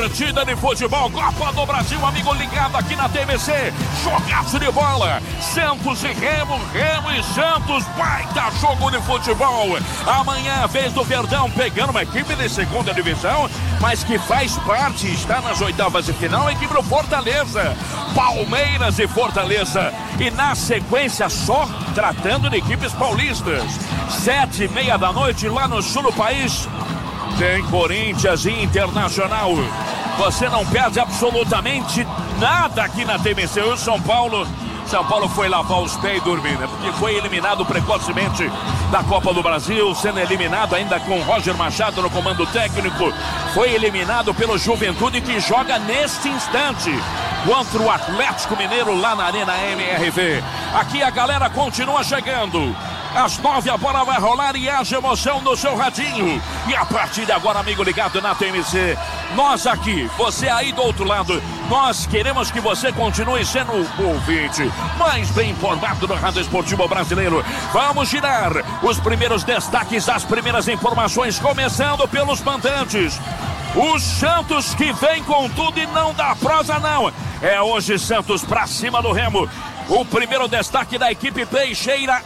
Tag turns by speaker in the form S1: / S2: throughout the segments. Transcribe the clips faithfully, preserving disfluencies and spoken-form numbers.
S1: Partida de futebol, Copa do Brasil, amigo ligado aqui na T M C, jogaço de bola, Santos e Remo, Remo e Santos, baita jogo de futebol. Amanhã, vez do Verdão, pegando uma equipe de segunda divisão, mas que faz parte, está nas oitavas de final, a equipe do Fortaleza, Palmeiras e Fortaleza, e na sequência só tratando de equipes paulistas, sete e meia da noite lá no sul do país, tem Corinthians e Internacional. Você não perde absolutamente nada aqui na T M C. O São Paulo, São Paulo foi lavar os pés e dormir, né? Porque foi eliminado precocemente da Copa do Brasil, sendo eliminado ainda com Roger Machado no comando técnico. Foi eliminado pelo Juventude, que joga neste instante contra o Atlético Mineiro lá na Arena M R V. Aqui a galera continua chegando. Às nove a bola vai rolar e haja emoção no seu radinho. E a partir de agora, amigo ligado na T M C, nós aqui, você aí do outro lado, nós queremos que você continue sendo o ouvinte mais bem informado do Rádio Esportivo Brasileiro. Vamos girar os primeiros destaques, as primeiras informações, começando pelos mandantes. O Santos que vem com tudo e não dá prosa não. É hoje Santos pra cima do Remo. O primeiro destaque da equipe peixeira.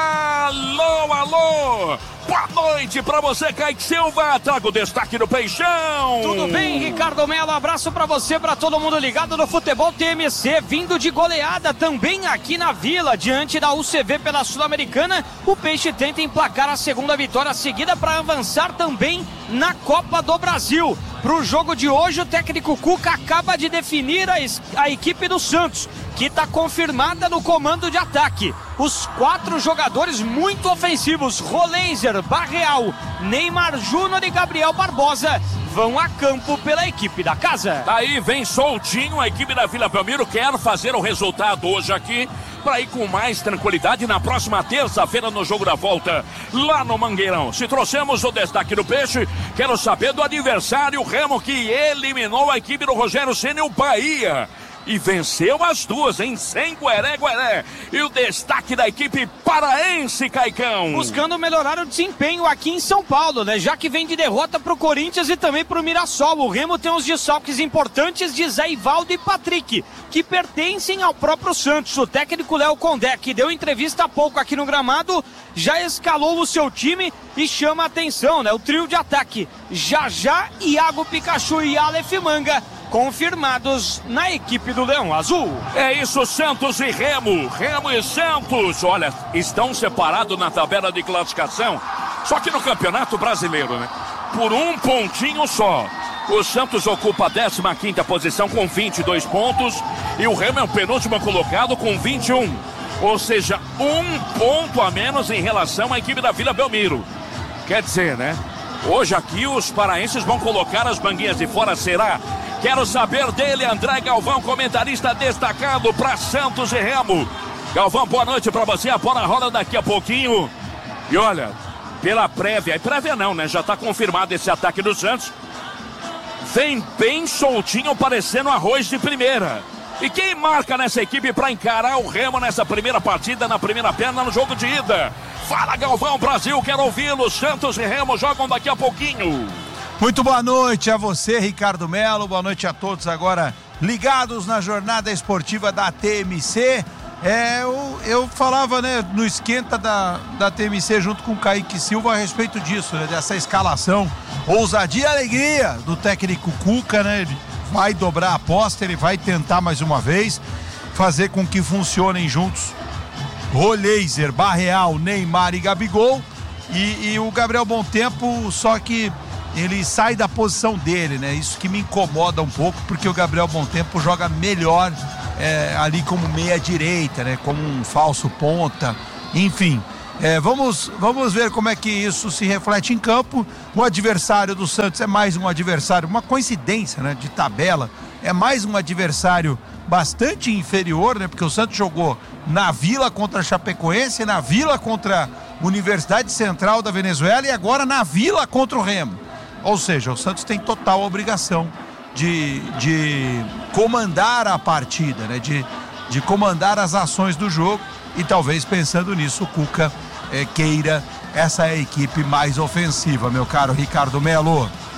S1: Alô, alô! Boa noite pra você, Kaique Silva. Traga o destaque do Peixão.
S2: Tudo bem, Ricardo Melo? Abraço pra você, pra todo mundo ligado no futebol T M C. Vindo de goleada também aqui na Vila, diante da U C V pela Sul-Americana. O Peixe tenta emplacar a segunda vitória seguida para avançar também na Copa do Brasil. Pro jogo de hoje, o técnico Cuca acaba de definir a, a equipe do Santos, que está confirmada no comando de ataque. Os quatro jogadores muito ofensivos, Roleiser, Barreal, Neymar Júnior e Gabriel Barbosa, vão a campo pela equipe da casa.
S1: Daí vem soltinho, a equipe da Vila Belmiro quer fazer o resultado hoje aqui, para ir com mais tranquilidade na próxima terça-feira no jogo da volta, lá no Mangueirão. Se trouxemos o destaque do Peixe, quero saber do adversário Remo, que eliminou a equipe do Rogério Ceni, o Bahia. E venceu as duas, hein? Sem Gueré, Gueré. E o destaque da equipe paraense, Caicão.
S2: Buscando melhorar o desempenho aqui em São Paulo, né? Já que vem de derrota pro Corinthians e também pro Mirassol. O Remo tem uns desfalques importantes de Zé Ivaldo e Patrick, que pertencem ao próprio Santos. O técnico Léo Condé, que deu entrevista há pouco aqui no gramado, já escalou o seu time e chama a atenção, né? O trio de ataque, Jajá, Iago Pikachu e Aleph Manga, confirmados na equipe do Leão Azul.
S1: É isso, Santos e Remo, Remo e Santos, olha, estão separados na tabela de classificação, só que no Campeonato Brasileiro, né? Por um pontinho só. O Santos ocupa a décima quinta posição com vinte e dois pontos e o Remo é o penúltimo colocado com vinte e um. Ou seja, um ponto a menos em relação à equipe da Vila Belmiro. Quer dizer, né? Hoje aqui os paraenses vão colocar as banguinhas de fora, será? Quero saber dele, André Galvão, comentarista destacado para Santos e Remo. Galvão, boa noite para você. A bola rola daqui a pouquinho. E olha, pela prévia, e prévia não, né? Já está confirmado esse ataque do Santos. Vem bem soltinho, parecendo arroz de primeira. E quem marca nessa equipe para encarar o Remo nessa primeira partida, na primeira perna, no jogo de ida? Fala, Galvão, Brasil, quero ouvi-lo. Santos e Remo jogam daqui a pouquinho.
S3: Muito boa noite a você, Ricardo Melo, boa noite a todos agora ligados na jornada esportiva da T M C. É, eu, eu falava, né, no esquenta da, da T M C junto com o Kaique Silva a respeito disso, né, dessa escalação, ousadia e alegria do técnico Cuca, né, ele vai dobrar a aposta, ele vai tentar mais uma vez fazer com que funcionem juntos Roleiser, Barreal, Neymar e Gabigol, e, e o Gabriel Bom Tempo, só que ele sai da posição dele, né? Isso que me incomoda um pouco, porque o Gabriel Bom Tempo joga melhor é, ali como meia direita, né? Como um falso ponta, enfim. É, vamos, vamos ver como é que isso se reflete em campo. O adversário do Santos é mais um adversário, uma coincidência, né? De tabela, é mais um adversário bastante inferior, né? Porque o Santos jogou na Vila contra a Chapecoense, na Vila contra a Universidade Central da Venezuela e agora na Vila contra o Remo. Ou seja, o Santos tem total obrigação de, de comandar a partida, né? de, de comandar as ações do jogo, e talvez pensando nisso o Cuca é, queira essa equipe mais ofensiva, meu caro Ricardo Melo.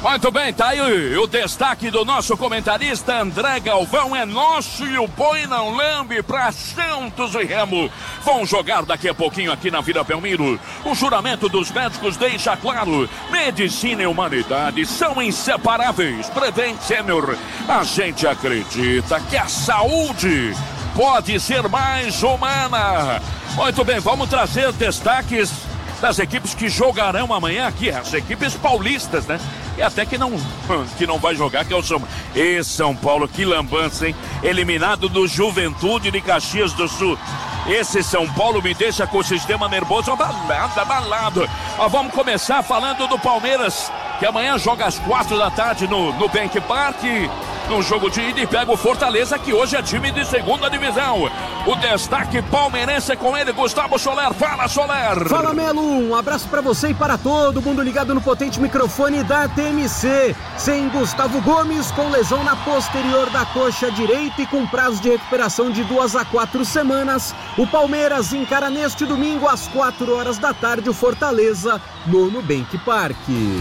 S1: Muito bem, tá aí o destaque do nosso comentarista André Galvão. É nosso e o boi não lambe para Santos e Remo. Vão jogar daqui a pouquinho aqui na Vila Belmiro. O juramento dos médicos deixa claro: medicina e humanidade são inseparáveis. Prevent Senior, a gente acredita que a saúde pode ser mais humana. Muito bem, vamos trazer destaques das equipes que jogarão amanhã aqui, as equipes paulistas, né? E até que não, que não vai jogar, que é o São Paulo. E São Paulo, que lambança, hein? Eliminado do Juventude de Caxias do Sul. Esse São Paulo me deixa com o sistema nervoso abalado, abalado. Mas vamos começar falando do Palmeiras, que amanhã joga às quatro da tarde no, no Bank Park, no jogo de ida, e pega o Fortaleza, que hoje é time de segunda divisão. O destaque palmeirense é com ele, Gustavo Soler. Fala, Soler!
S4: Fala, Melo! Um abraço pra você e para todo mundo ligado no potente microfone da T M C. Sem Gustavo Gomes, com lesão na posterior da coxa direita e com prazo de recuperação de duas a quatro semanas, o Palmeiras encara neste domingo às quatro horas da tarde o Fortaleza no Nubank Park.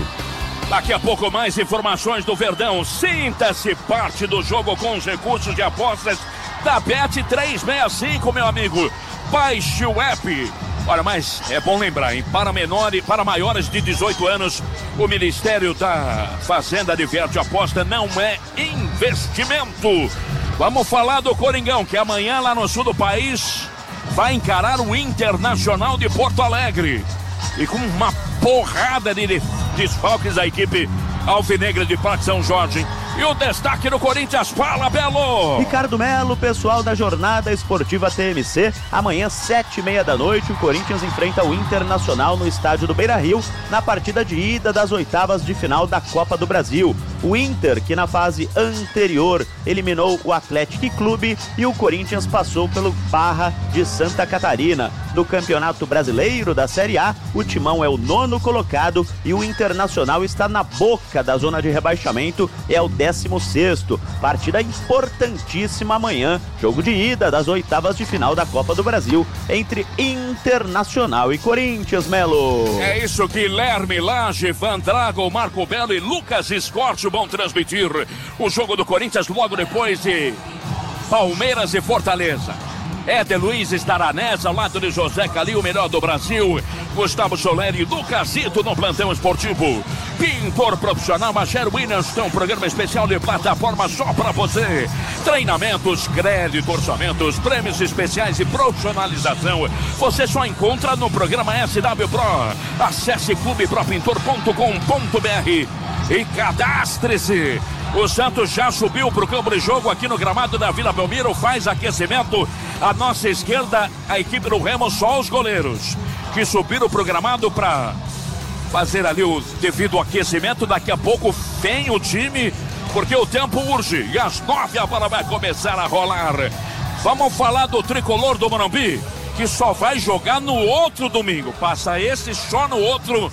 S1: Daqui a pouco mais informações do Verdão. Sinta-se parte do jogo com os recursos de apostas da Bet trezentos e sessenta e cinco, meu amigo. Baixe o app. Olha, mas é bom lembrar, hein? Para menores, para maiores de dezoito anos, o Ministério da Fazenda adverte: aposta não é investimento. Vamos falar do Coringão, que amanhã lá no sul do país vai encarar o Internacional de Porto Alegre. E com uma porrada de desfalques da equipe alvinegra de Parque São Jorge. E o destaque do Corinthians, fala, Belo!
S5: Ricardo Melo, pessoal da Jornada Esportiva T M C. Amanhã, sete e meia da noite, o Corinthians enfrenta o Internacional no estádio do Beira-Rio, na partida de ida das oitavas de final da Copa do Brasil. O Inter, que na fase anterior eliminou o Atlético Clube, e o Corinthians passou pelo Barra de Santa Catarina. No Campeonato Brasileiro da Série A, o Timão é o nono colocado e o Internacional está na boca da zona de rebaixamento, é o décimo sexto. Partida importantíssima amanhã, jogo de ida das oitavas de final da Copa do Brasil entre Internacional e Corinthians, Melo.
S1: É isso, Guilherme Lage, Van Drago, Marco Belo e Lucas Escorte vão transmitir o jogo do Corinthians logo depois de Palmeiras e Fortaleza. Éder Luiz estará nessa, ao lado de José Calil, o melhor do Brasil, Gustavo Soler e Lucasito no plantão esportivo. Pintor profissional Macher Williams tem um programa especial de plataforma só para você. Treinamentos, crédito, orçamentos, prêmios especiais e profissionalização você só encontra no programa S W Pro. Acesse clube pro pintor ponto com ponto b r e cadastre-se. O Santos já subiu para o campo de jogo aqui no gramado da Vila Belmiro, faz aquecimento. À nossa esquerda, a equipe do Remo, só os goleiros que subiram para o gramado para fazer ali o devido aquecimento. Daqui a pouco vem o time, porque o tempo urge. E às nove a bola vai começar a rolar. Vamos falar do tricolor do Morumbi, que só vai jogar no outro domingo. Passa esse, só no outro.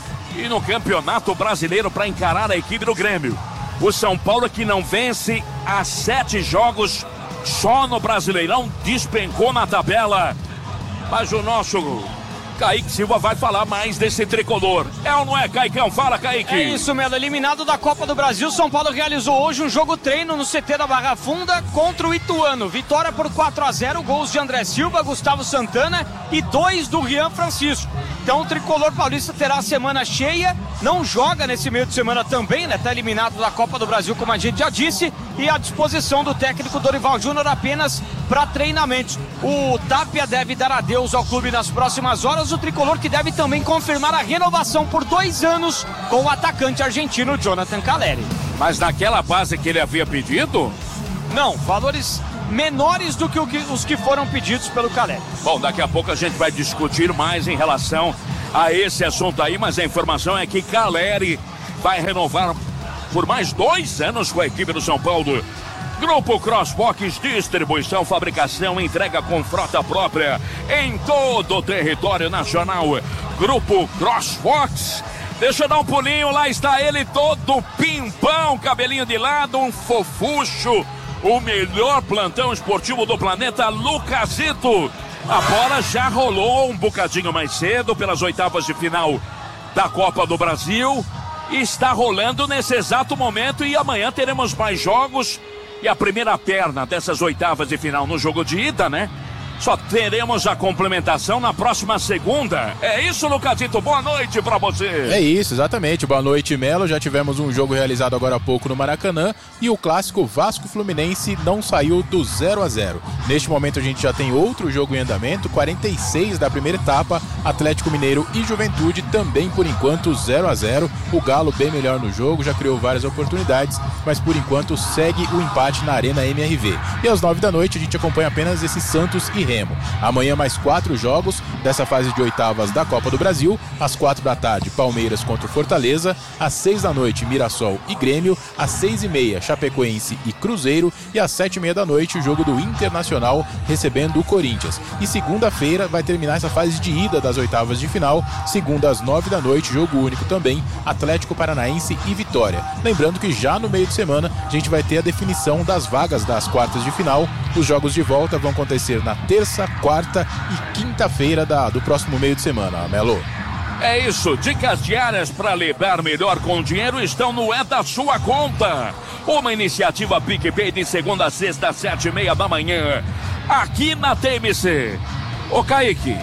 S1: E no Campeonato Brasileiro para encarar a equipe do Grêmio. O São Paulo, que não vence há sete jogos, só no Brasileirão, despencou na tabela. Mas o nosso Kaique Silva vai falar mais desse tricolor. É ou não é, Caicão? Fala, Kaique.
S2: É isso, Melo. Eliminado da Copa do Brasil, São Paulo realizou hoje um jogo treino no C T da Barra Funda contra o Ituano. Vitória por quatro a zero, gols de André Silva, Gustavo Santana e dois do Rian Francisco. Então o tricolor paulista terá a semana cheia, não joga nesse meio de semana também, né? Tá eliminado da Copa do Brasil, como a gente já disse, e à disposição do técnico Dorival Júnior apenas para treinamentos. O Tapia deve dar adeus ao clube nas próximas horas, o tricolor que deve também confirmar a renovação por dois anos com o atacante argentino Jonathan Caleri.
S1: Mas naquela base que ele havia pedido?
S2: Não, valores menores do que os que foram pedidos pelo Caleri.
S1: Bom, daqui a pouco a gente vai discutir mais em relação a esse assunto aí, mas a informação é que Caleri vai renovar por mais dois anos com a equipe do São Paulo. Grupo Crossbox, distribuição, fabricação, entrega com frota própria em todo o território nacional. Grupo Crossbox. Deixa eu dar um pulinho, lá está ele todo pimpão, cabelinho de lado, um fofucho. O melhor plantão esportivo do planeta, Lucasito. A bola já rolou um bocadinho mais cedo pelas oitavas de final da Copa do Brasil. está rolando nesse exato momento e amanhã teremos mais jogos. E a primeira perna dessas oitavas de final no jogo de ida, né? Só teremos a complementação na próxima segunda. É isso, Lucasito? Boa noite pra você.
S6: É isso, exatamente. Boa noite, Melo. Já tivemos um jogo realizado agora há pouco no Maracanã e o clássico Vasco-Fluminense não saiu do zero a zero. Neste momento a gente já tem outro jogo em andamento, quarenta e seis da primeira etapa, Atlético Mineiro e Juventude também por enquanto zero a zero. O Galo bem melhor no jogo, já criou várias oportunidades, mas por enquanto segue o empate na Arena M R V. E às nove da noite a gente acompanha apenas esse Santos e Remo. Amanhã mais quatro jogos dessa fase de oitavas da Copa do Brasil. Às quatro da tarde, Palmeiras contra o Fortaleza. Às seis da noite, Mirassol e Grêmio. Às seis e meia, Chapecoense e Cruzeiro. E às sete e meia da noite, o jogo do Internacional recebendo o Corinthians. E segunda-feira vai terminar essa fase de ida das oitavas de final. Segunda às nove da noite, jogo único também, Atlético Paranaense e Vitória. Lembrando que já no meio de semana a gente vai ter a definição das vagas das quartas de final. Os jogos de volta vão acontecer na terça, quarta e quinta-feira da, do próximo meio de semana, Melo.
S1: É isso, dicas diárias para lidar melhor com o dinheiro estão no É da Sua Conta. Uma iniciativa PicPay de segunda a sexta, às sete e meia da manhã, aqui na T M C. Ô Kaique,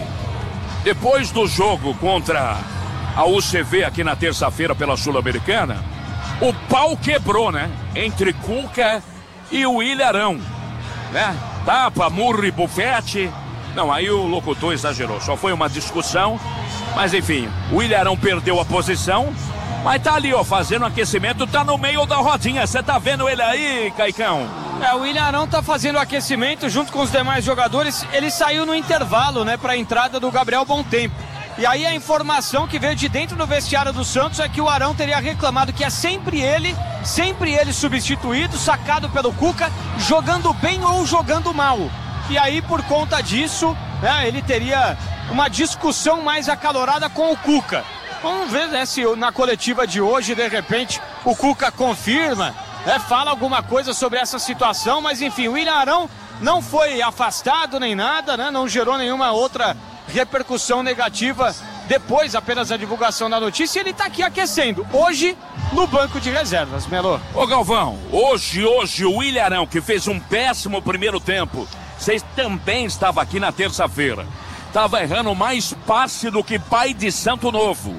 S1: depois do jogo contra a U C V aqui na terça-feira pela Sul-Americana, o pau quebrou, né? Entre Cuca e o Ilharão, né? Tapa, murro e bufete. Não, aí o locutor exagerou, só foi uma discussão. Mas enfim, o Ilharão perdeu a posição, mas tá ali, ó, fazendo aquecimento, tá no meio da rodinha. Você tá vendo ele aí, Caicão?
S2: É, o Ilharão tá fazendo aquecimento junto com os demais jogadores. Ele saiu no intervalo, né, pra entrada do Gabriel Bontempo. E aí a informação que veio de dentro do vestiário do Santos é que o Arão teria reclamado que é sempre ele, sempre ele substituído, sacado pelo Cuca, jogando bem ou jogando mal. E aí, por conta disso, né, ele teria uma discussão mais acalorada com o Cuca. Vamos ver, né, se na coletiva de hoje, de repente, o Cuca confirma, né, fala alguma coisa sobre essa situação, mas enfim, o Ilharão não foi afastado nem nada, né, não gerou nenhuma outra repercussão negativa depois apenas da divulgação da notícia. Ele tá aqui aquecendo, hoje no banco de reservas, Melo.
S1: Ô Galvão, hoje, hoje o Ilharão, que fez um péssimo primeiro tempo, você também estava aqui na terça-feira, estava errando mais passe do que pai de santo novo.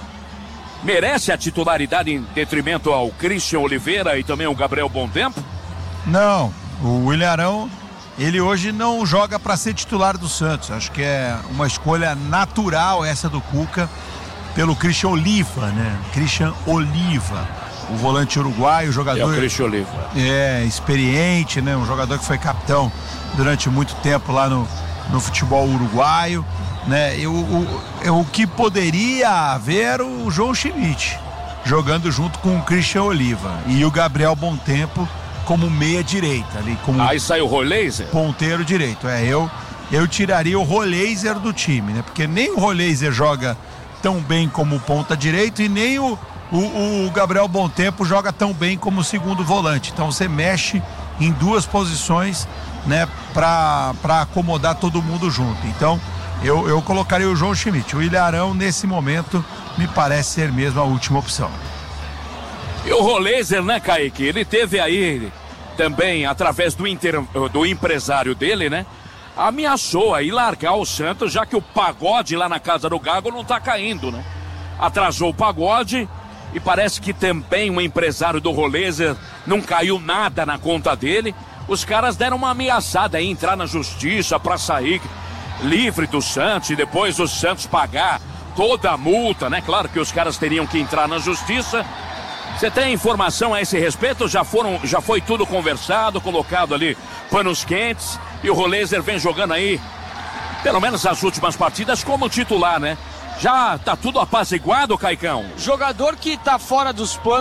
S1: Merece a titularidade em detrimento ao Christian Oliveira e também ao Gabriel Bontempo?
S3: Não, o Ilharão, ele hoje não joga para ser titular do Santos. Acho que é uma escolha natural essa do Cuca pelo Christian Oliva, né? Christian Oliva, o volante uruguaio, o jogador...
S1: É o Christian Oliva. É,
S3: experiente, né? Um jogador que foi capitão durante muito tempo lá no, no futebol uruguaio, né? E o, o, o que poderia haver o João Schmidt jogando junto com o Christian Oliva e o Gabriel Bontempo como meia direita ali, como
S1: aí sai o Roleiser,
S3: ponteiro direito. É, eu eu tiraria o Roleiser do time, né? Porque nem o Roleiser joga tão bem como ponta direito e nem o, o, o Gabriel Bontempo joga tão bem como segundo volante. Então você mexe em duas posições, né, para para acomodar todo mundo junto. Então eu, eu colocaria o João Schmidt. O Ilharão nesse momento me parece ser mesmo a última opção.
S1: E o Roleiser, né, Kaique? Ele teve aí também, através do, inter... do empresário dele, né? Ameaçou aí largar o Santos, já que o pagode lá na casa do Gago não tá caindo, né? Atrasou o pagode e parece que também o empresário do Roleiser não caiu nada na conta dele. Os caras deram uma ameaçada aí, entrar na justiça pra sair livre do Santos e depois o Santos pagar toda a multa, né? Claro que os caras teriam que entrar na justiça. Você tem informação a esse respeito? Já foram, já foi tudo conversado, colocado ali panos quentes e o Roleiser vem jogando aí, pelo menos as últimas partidas, como titular, né? Já tá tudo apaziguado, Caicão?
S2: Jogador que tá fora dos planos